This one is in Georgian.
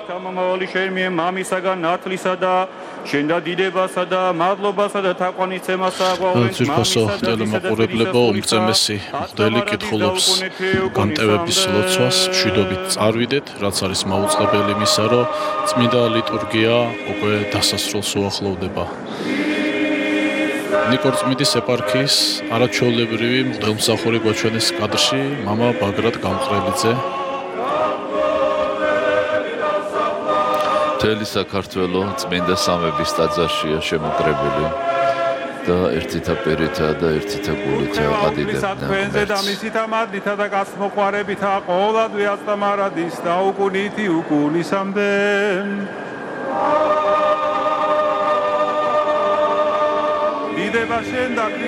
გამომავალი შენ მიერ მამისაგან ნათლისა და შენ და დიდებასა და მადლობასა და თაყვანისცემასა აღვაურენს მამისა და ტელემოყურებლებო უმწემესი მღვდელი კითხულობს განტევების ლოცვას მშვიდობით წარვიდეთ, რაც არის მაუწყებელი იმისა, რომ წმინდა ლიტურგია უკვე დასასრულს უახლოვდება. ნიკორწმინდის ეპარქიის არაჩვეულებრივი მღვდელმსახური გვაჩვენეს კადრში მამა ბაგრატ გამყრელიძე. მთელი საქართველო წმინდა სამების ტაძარშია შემოკრებილი და ერთითა პირითა და ერთითა გულითა ადიდებდნენ ღმერთს. მისითა მადლითა და გასმოყვარებითა ყოველადვე აწამარადის და უკუნითი უკუნისამდე. დიდება შენ და